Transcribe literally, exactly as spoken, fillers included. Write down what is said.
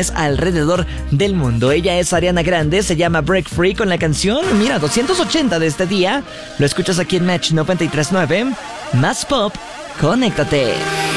canciones alrededor del mundo. Ella es Ariana Grande, se llama Break Free con la canción, mira, doscientos ochenta de este día. Lo escuchas aquí en Match noventa y tres punto nueve. Más pop, conéctate.